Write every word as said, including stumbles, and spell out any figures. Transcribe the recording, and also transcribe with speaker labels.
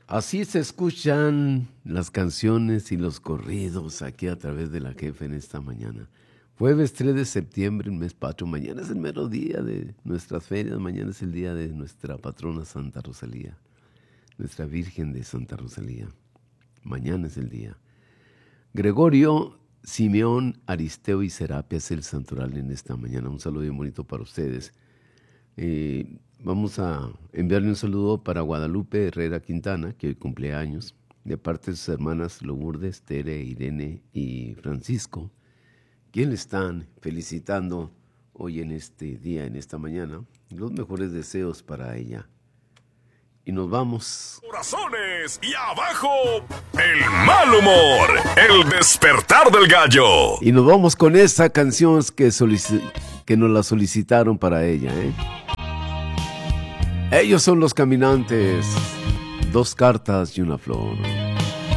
Speaker 1: Así se escuchan las canciones y los corridos aquí a través de la Jefa en esta mañana. Jueves tres de septiembre, el mes patrio. Mañana es el mero día de nuestras ferias. Mañana es el día de nuestra patrona Santa Rosalía, nuestra Virgen de Santa Rosalía. Mañana es el día. Gregorio, Simeón, Aristeo y Serapia es el santoral en esta mañana. Un saludo bien bonito para ustedes. Eh, vamos a enviarle un saludo para Guadalupe Herrera Quintana, que hoy cumple años, de parte de sus hermanas Lourdes, Tere, Irene y Francisco, quien le están felicitando hoy en este día, en esta mañana. Los mejores deseos para ella. Y nos vamos.
Speaker 2: Corazones y abajo el mal humor, el despertar del gallo.
Speaker 1: Y nos vamos con esa canción que, solici- que nos la solicitaron para ella, ¿eh? Ellos son Los Caminantes, dos cartas y una flor.